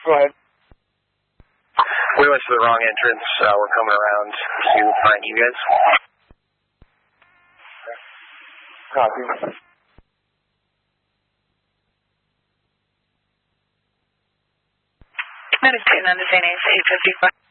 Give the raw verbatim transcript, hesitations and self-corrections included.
Go ahead. We went to the wrong entrance. Uh, we're coming around to find you guys. Copy. Medicine on the Saint eight fifty-five.